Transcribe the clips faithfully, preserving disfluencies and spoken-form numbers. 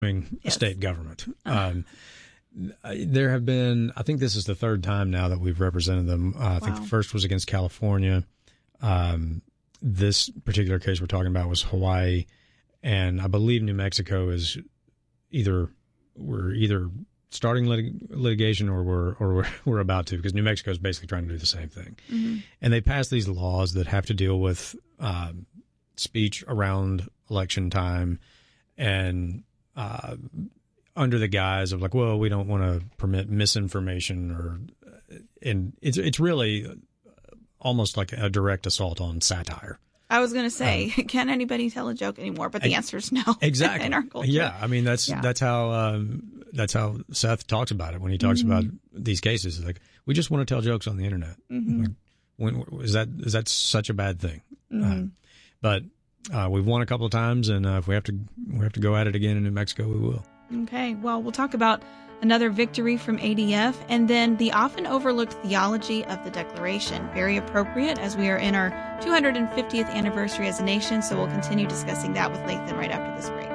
yes. state government. Uh-huh. Um, there have been, I think this is the third time now that we've represented them. Uh, I wow. think the first was against California. Um, this particular case we're talking about was Hawaii, and I believe New Mexico is either we're either starting lit- litigation or we're or we're, we're about to, because New Mexico is basically trying to do the same thing. Mm-hmm. And they passed these laws that have to deal with um, speech around election time, and uh, under the guise of like, well, we don't want to permit misinformation, or and it's it's really almost like a direct assault on satire. I was going to say, um, can anybody tell a joke anymore? But the answer is no. Exactly. In our culture. Yeah, I mean that's yeah. that's how um, that's how Seth talks about it when he talks mm-hmm. about these cases. It's like, we just want to tell jokes on the internet. Mm-hmm. Like, when, is that is that such a bad thing? Mm-hmm. Uh, but uh, we've won a couple of times, and uh, if we have to we have to go at it again in New Mexico, we will. Okay. Well, we'll talk about another victory from A D F, and then the often overlooked theology of the Declaration. Very appropriate as we are in our two hundred fiftieth anniversary as a nation, so we'll continue discussing that with Lathan right after this break.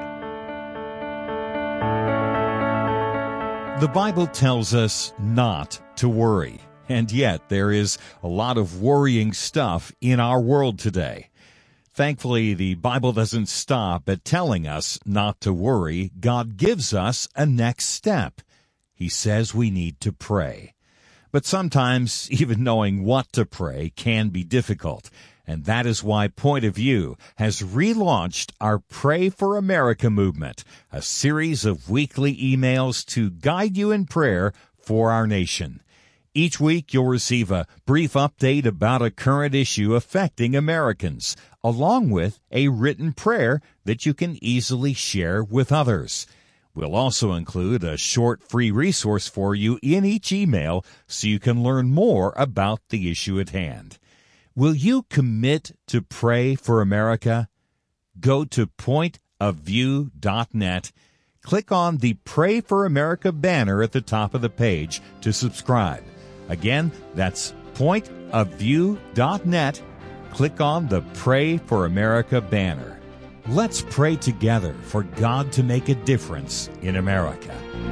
The Bible tells us not to worry, and yet there is a lot of worrying stuff in our world today. Thankfully, the Bible doesn't stop at telling us not to worry. God gives us a next step. He says we need to pray. But sometimes even knowing what to pray can be difficult, and that is why Point of View has relaunched our Pray for America movement, a series of weekly emails to guide you in prayer for our nation. Each week you'll receive a brief update about a current issue affecting Americans, along with a written prayer that you can easily share with others. We'll also include a short free resource for you in each email so you can learn more about the issue at hand. Will you commit to pray for America? Go to point of view dot net. Click on the Pray for America banner at the top of the page to subscribe. Again, that's point of view dot net. Click on the Pray for America banner. Let's pray together for God to make a difference in America.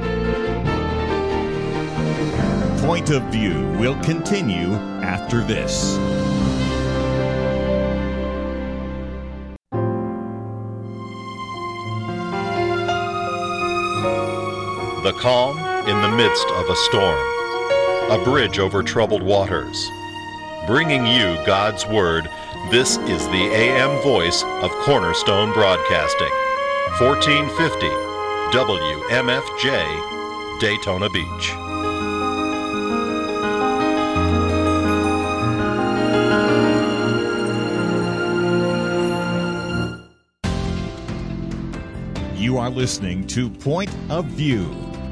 Point of View will continue after this. The calm in the midst of a storm. A bridge over troubled waters. Bringing you God's Word, this is the A M voice of Cornerstone Broadcasting. fourteen fifty W M F J, Daytona Beach. You are listening to Point of View.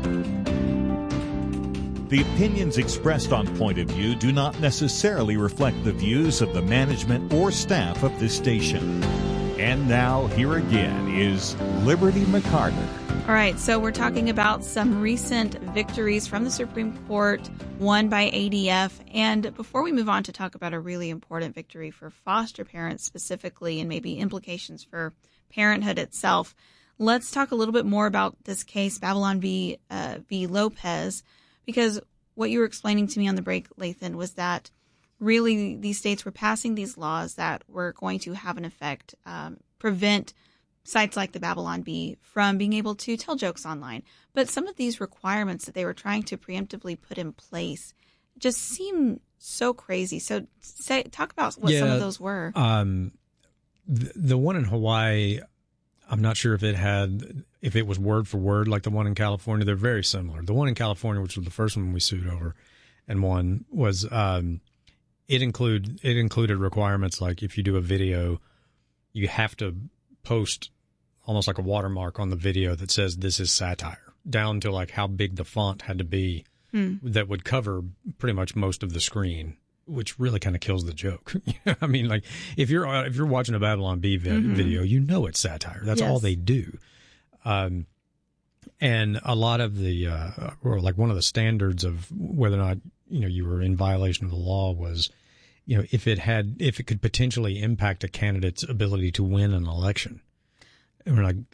The opinions expressed on Point of View do not necessarily reflect the views of the management or staff of this station. And now, here again is Liberty McCarter. All right, so we're talking about some recent victories from the Supreme Court won by A D F. And before we move on to talk about a really important victory for foster parents specifically, and maybe implications for parenthood itself, let's talk a little bit more about this case, Babylon v. Uh, v. Lopez. Because what you were explaining to me on the break, Lathan, was that really these states were passing these laws that were going to have an effect, um, prevent sites like the Babylon Bee from being able to tell jokes online. But some of these requirements that they were trying to preemptively put in place just seem so crazy. So say, talk about what yeah, some of those were. Um, the, the one in Hawaii, I'm not sure if it had, if it was word for word like the one in California. They're very similar. The one in California, which was the first one we sued over and won, was um, it include it included requirements like if you do a video, you have to post almost like a watermark on the video that says this is satire, down to like how big the font had to be hmm. that would cover pretty much most of the screen, which really kind of kills the joke. I mean, like if you're if you're watching a Babylon Bee vi- mm-hmm. video, you know it's satire. That's yes. all they do. Um, and a lot of the, uh, or like one of the standards of whether or not, you know, you were in violation of the law was, you know, if it had, if it could potentially impact a candidate's ability to win an election. And we're like,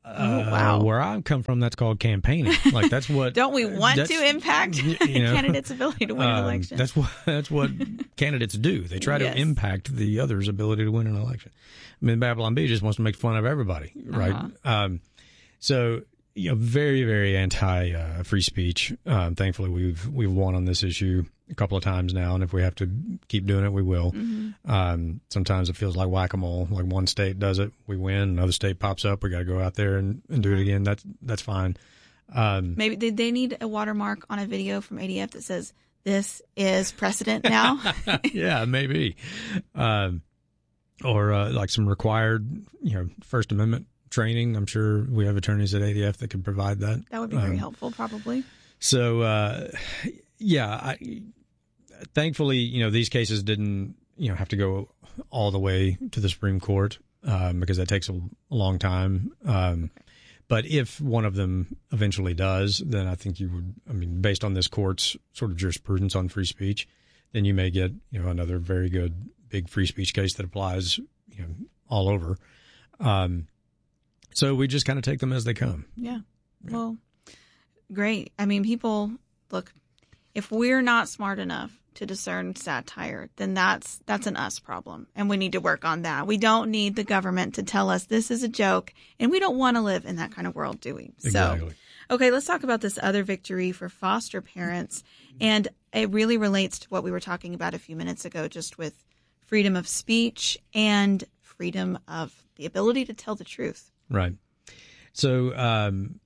Oh, wow. Uh, where I come from, that's called campaigning. Like that's what. Don't we want that's- to impact you know, candidates' ability to win an um, election? That's what that's what candidates do. They try Yes. to impact the other's ability to win an election. I mean, Babylon Bee just wants to make fun of everybody, right? Uh-huh. Um, so, you know, very, very anti uh, free speech. Um, thankfully, we've we've won on this issue a couple of times now, and if we have to keep doing it, we will. Mm-hmm. Um, sometimes it feels like whack-a-mole. Like one state does it, we win. Another state pops up, we got to go out there and, and do it again. That's that's fine. Um, Maybe did they need a watermark on a video from A D F that says this is precedent now? yeah, maybe. Um, or uh, like some required, you know, First Amendment training. I'm sure we have attorneys at A D F that could provide that. That would be very Um, helpful, probably. So, uh, yeah, I, thankfully, you know, these cases didn't, you know, have to go all the way to the Supreme Court um, because that takes a, a long time. Um, but if one of them eventually does, then I think you would, I mean, based on this court's sort of jurisprudence on free speech, then you may get, you know, another very good big free speech case that applies, you know, all over. Um, so we just kind of take them as they come. Yeah. Well, great. I mean, people look. If we're not smart enough to discern satire, then that's that's an us problem, and we need to work on that. We don't need the government to tell us this is a joke, and we don't want to live in that kind of world, do we? Exactly. So, okay, let's talk about this other victory for foster parents, and it really relates to what we were talking about a few minutes ago, just with freedom of speech and freedom of the ability to tell the truth. Right. So um,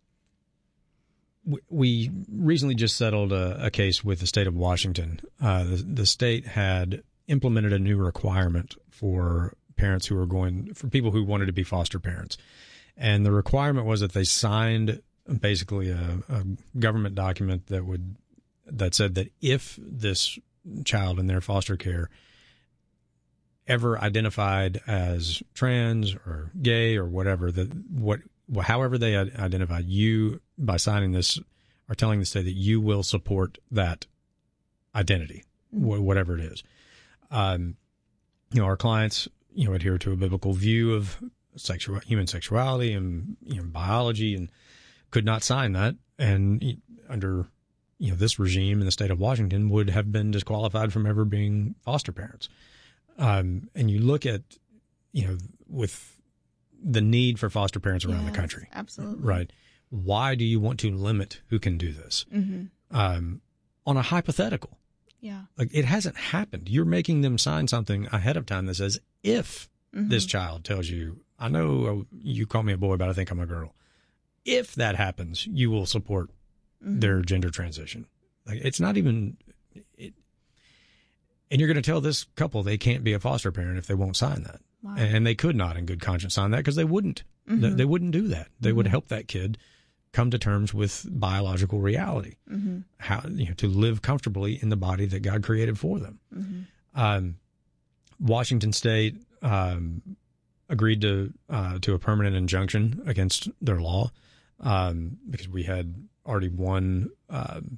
w- we recently just settled a, a case with the state of Washington. Uh, the, the state had implemented a new requirement for parents who were going, for people who wanted to be foster parents. And the requirement was that they signed basically a, a government document that would, that said that if this child in their foster care ever identified as trans or gay or whatever, that what however they identify, you by signing this are telling the state that you will support that identity, wh- whatever it is. Um, you know, our clients, you know, adhere to a biblical view of sexual human sexuality and you know biology, and could not sign that, and under you know this regime in the state of Washington would have been disqualified from ever being foster parents. Um, and you look at, you know, with the need for foster parents around Yes, the country, absolutely. right? Why do you want to limit who can do this? Mm-hmm. Um, on a hypothetical, Yeah. like it hasn't happened. You're making them sign something ahead of time that says, if Mm-hmm. this child tells you, I know you call me a boy, but I think I'm a girl. If that happens, you will support Mm-hmm. their gender transition. Like it's not even, it, and you're going to tell this couple they can't be a foster parent if they won't sign that. Wow. And they could not in good conscience sign that because they wouldn't. Mhm. They, they wouldn't do that. They would Mhm. help that kid come to terms with biological reality, Mm-hmm. how you know to live comfortably in the body that God created for them. Mm-hmm. Um, Washington State um, agreed to uh, to a permanent injunction against their law um, because we had already won um,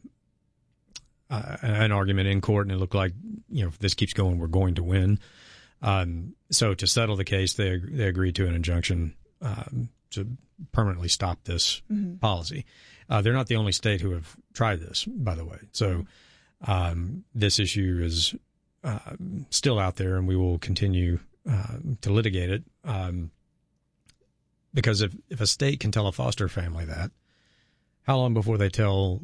uh, an argument in court, and it looked like you know if this keeps going, we're going to win. Um, so to settle the case, they they agreed to an injunction um, to permanently stop this Mm-hmm. policy. Uh, they're not the only state who have tried this, by the way. So um, this issue is uh, still out there, and we will continue uh, to litigate it. Um, because if, if a state can tell a foster family that, how long before they tell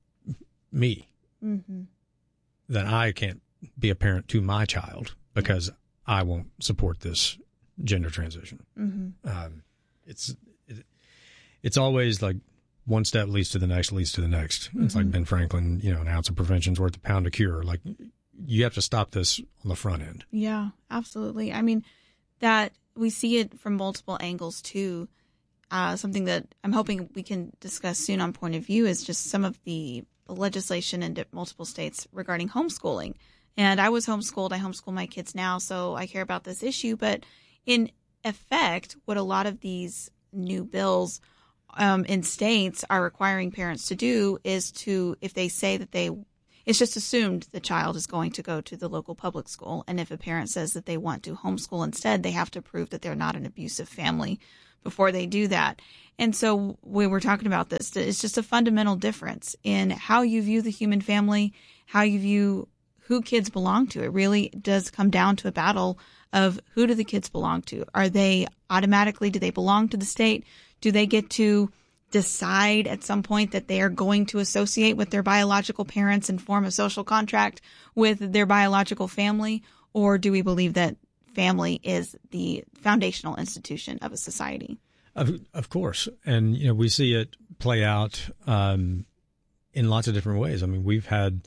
me Mm-hmm. that I can't be a parent to my child because I won't support this gender transition? Mm-hmm. Um, it's it, it's always like one step leads to the next, leads to the next. It's like Mhm. Ben Franklin, you know, an ounce of prevention's worth a pound of cure. Like you have to stop this on the front end. Yeah, absolutely. I mean, that we see it from multiple angles too. Uh, something that I'm hoping we can discuss soon on Point of View is just some of the legislation in multiple states regarding homeschooling. And I was homeschooled. I homeschool my kids now, so I care about this issue. But in effect, what a lot of these new bills um, in states are requiring parents to do is to, if they say that they, it's just assumed the child is going to go to the local public school. And if a parent says that they want to homeschool instead, they have to prove that they're not an abusive family before they do that. And so we were talking about this. It's just a fundamental difference in how you view the human family, how you view who kids belong to. It really does come down to a battle of who do the kids belong to? Are they automatically, do they belong to the state? Do they get to decide at some point that they are going to associate with their biological parents and form a social contract with their biological family? Or do we believe that family is the foundational institution of a society? Of, of course. And, you know, we see it play out um, in lots of different ways. I mean, we've had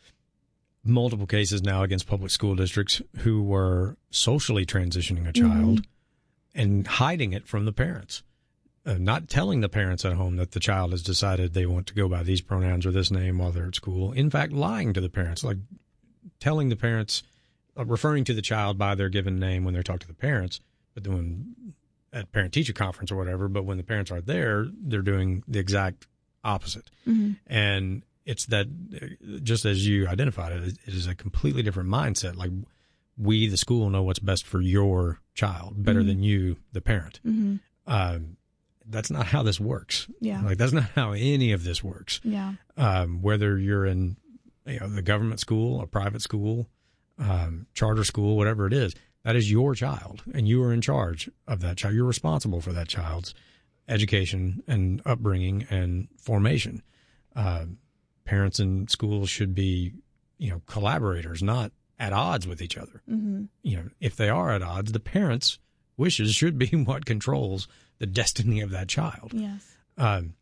multiple cases now against public school districts who were socially transitioning a child mm-hmm. and hiding it from the parents, uh, not telling the parents at home that the child has decided they want to go by these pronouns or this name while they're at school. In fact, lying to the parents, like telling the parents, uh, referring to the child by their given name when they talk to the parents, but then when at parent-teacher conference or whatever, but when the parents aren't there, they're doing the exact opposite. Mm-hmm. And it's that, just as you identified it, it is a completely different mindset. Like, we, the school, know what's best for your child better mm-hmm. than you, the parent. Mm-hmm. Um, that's not how this works. Yeah. Like, that's not how any of this works. Yeah. Um, whether you're in, you know, the government school, a private school, um, charter school, whatever it is, that is your child, and you are in charge of that child. You're responsible for that child's education and upbringing and formation. Um, Parents in schools should be, you know, collaborators, not at odds with each other. Mm-hmm. You know, if they are at odds, the parents' wishes should be what controls the destiny of that child. Yes. Um,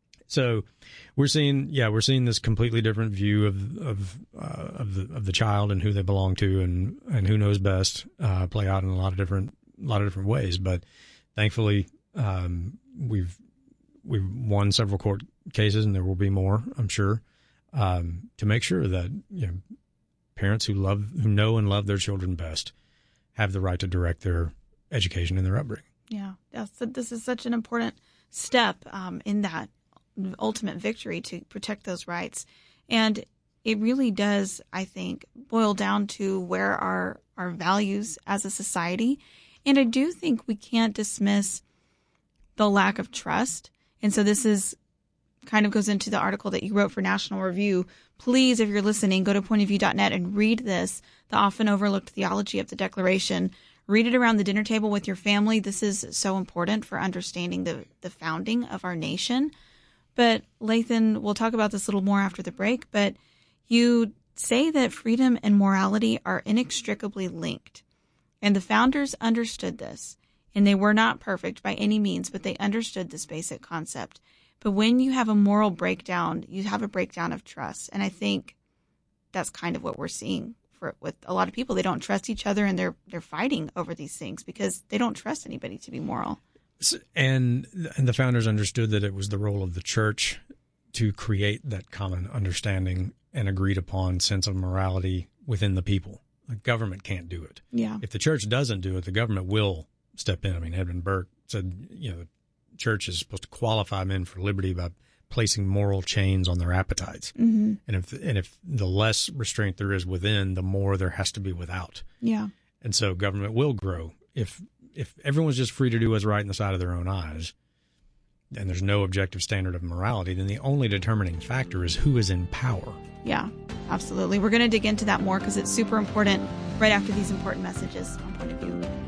so we're seeing, yeah, we're seeing this completely different view of of uh, of the of the child and who they belong to and and who knows best uh, play out in a lot of different a lot of different ways. But thankfully, um, we've we've won several court cases, and there will be more, I'm sure. Um, to make sure that, you know, parents who love, who know and love their children best, have the right to direct their education and their upbringing. Yeah, that's, this is such an important step um, in that ultimate victory to protect those rights, and it really does, I think, boil down to where our our values as a society, and I do think we can't dismiss the lack of trust, and so this is. Kind of goes into the article that you wrote for National Review. Please, if you're listening, go to point of view dot net and read this, the often overlooked theology of the Declaration. Read it around the dinner table with your family. This is so important for understanding the, the founding of our nation. But Lathan, we'll talk about this a little more after the break, but you say that freedom and morality are inextricably linked. And the founders understood this, and they were not perfect by any means, but they understood this basic concept. But when you have a moral breakdown, you have a breakdown of trust. And I think that's kind of what we're seeing for with a lot of people. They don't trust each other, and they're they're fighting over these things because they don't trust anybody to be moral. And, and the founders understood that it was the role of the church to create that common understanding and agreed upon sense of morality within the people. The government can't do it. Yeah. If the church doesn't do it, the government will step in. I mean, Edmund Burke said, you know, church is supposed to qualify men for liberty by placing moral chains on their appetites. Mm-hmm. And if and if the less restraint there is within, the more there has to be without. Yeah. And so government will grow. If if everyone's just free to do what's right in the sight of their own eyes, and there's no objective standard of morality, then the only determining factor is who is in power. Yeah, absolutely. We're going to dig into that more because it's super important right after these important messages on Point of View.